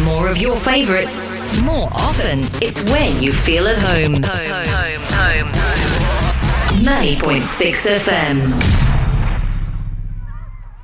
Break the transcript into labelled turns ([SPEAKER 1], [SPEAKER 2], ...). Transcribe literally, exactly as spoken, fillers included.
[SPEAKER 1] More of your favourites, more often. It's when you feel at home. Home, home, home. ninety point six F M.